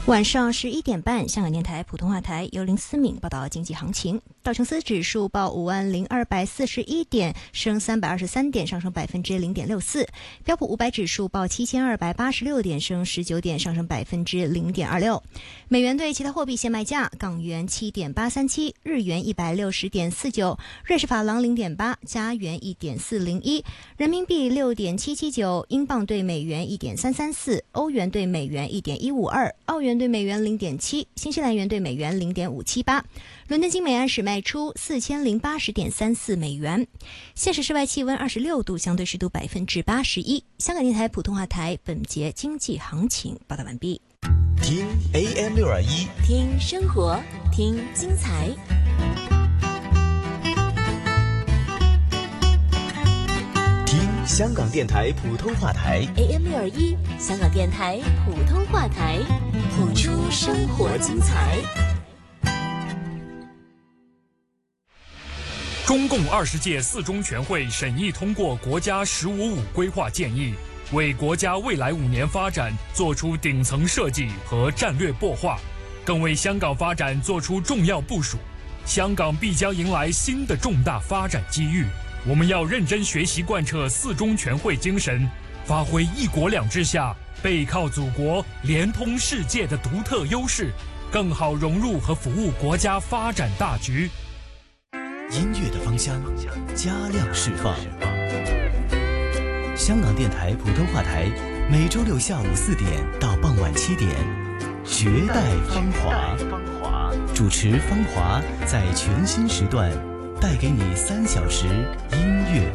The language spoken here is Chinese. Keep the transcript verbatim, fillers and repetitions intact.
晚上十一点半，香港电台普通话台由林思敏报道经济行情。道琼斯指数报五万零二百四十一点，升三百二十三点，上升百分之零点六四。标普五百指数报七千二百八十六点，升十九点，上升百分之零点二六。美元对其他货币现卖价：港元七点八三七，日元一百六十点四九，瑞士法郎零点八，加元一点四零一，人民币六点七七九，英镑对美元一点三三四，欧元对美元一点一五二，澳元对美元零点七，新西兰元对美元零点五七八。伦敦金每安士卖出四千零八十点三四美元。现时室外气温二十六度，相对湿度百分之八十一。香港电台普通话台本节经济行情报道完毕。 听 A M 六二一， 听生活，听精彩。 听香港电台普通话台 A M 六二一，香港电台普通话台，谱出生活精彩。 中共二十届四中全会审议通过国家“十五五”规划建议，为国家未来五年发展做出顶层设计和战略擘画，更为香港发展做出重要部署。香港必将迎来新的重大发展机遇，我们要认真学习贯彻四中全会精神，发挥一国两制下背靠祖国、连通世界的独特优势，更好融入和服务国家发展大局。 音乐的芳香，加量释放。香港电台普通话台，每周六下午四点到傍晚七点，绝代芳华。主持芳华在全新时段带给你三小时音乐